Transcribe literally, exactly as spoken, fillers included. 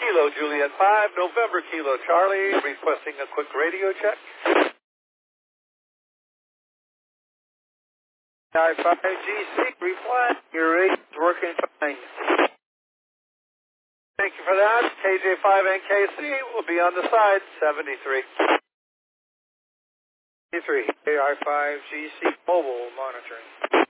Kilo Juliet five, November Kilo Charlie, requesting a quick radio check. I five G C, reply, your radio's working fine. Thank you for that. K J five N K C will be on the side, seventy-three. seventy-three, K I five G C, mobile monitoring.